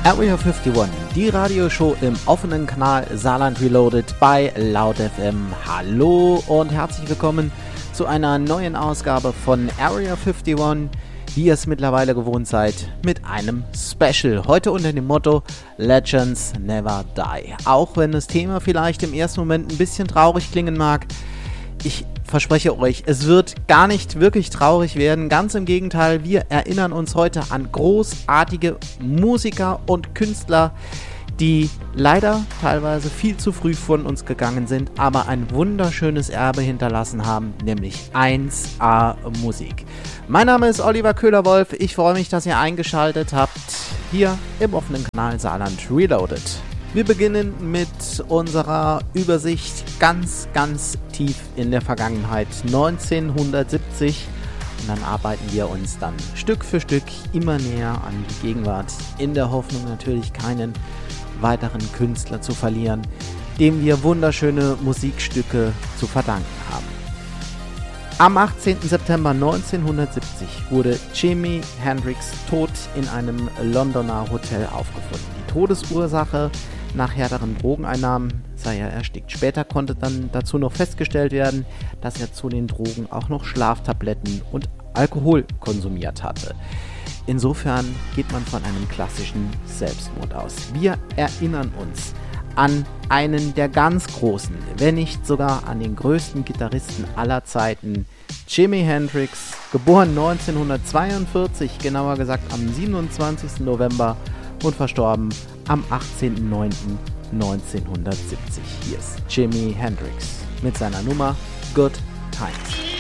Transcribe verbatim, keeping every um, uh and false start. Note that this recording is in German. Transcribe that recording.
Area einundfünfzig, die Radioshow im offenen Kanal Saarland Reloaded bei Laut F M. Hallo und herzlich willkommen zu einer neuen Ausgabe von Area einundfünfzig, wie ihr es mittlerweile gewohnt seid, mit einem Special. Heute unter dem Motto Legends Never Die. Auch wenn das Thema vielleicht im ersten Moment ein bisschen traurig klingen mag, ich verspreche euch, es wird gar nicht wirklich traurig werden. Ganz im Gegenteil, wir erinnern uns heute an großartige Musiker und Künstler, die leider teilweise viel zu früh von uns gegangen sind, aber ein wunderschönes Erbe hinterlassen haben, nämlich eins A Musik. Mein Name ist Oliver Köhler-Wolf. Ich freue mich, dass ihr eingeschaltet habt hier im offenen Kanal Saarland Reloaded. Wir beginnen mit unserer Übersicht ganz, ganz tief in der Vergangenheit, neunzehnhundertsiebzig. Und dann arbeiten wir uns dann Stück für Stück immer näher an die Gegenwart, in der Hoffnung natürlich keinen weiteren Künstler zu verlieren, dem wir wunderschöne Musikstücke zu verdanken haben. Am achtzehnten September neunzehnhundertsiebzig wurde Jimi Hendrix tot in einem Londoner Hotel aufgefunden. Die Todesursache nach härteren Drogeneinnahmen sei er erstickt. Später konnte dann dazu noch festgestellt werden, dass er zu den Drogen auch noch Schlaftabletten und Alkohol konsumiert hatte. Insofern geht man von einem klassischen Selbstmord aus. Wir erinnern uns an einen der ganz großen, wenn nicht sogar an den größten Gitarristen aller Zeiten, Jimi Hendrix, geboren neunzehnhundertzweiundvierzig, genauer gesagt am siebenundzwanzigsten November und verstorben am achtzehnten neunten neunzehnhundertsiebzig. Hier ist Jimi Hendrix mit seiner Nummer Good Times.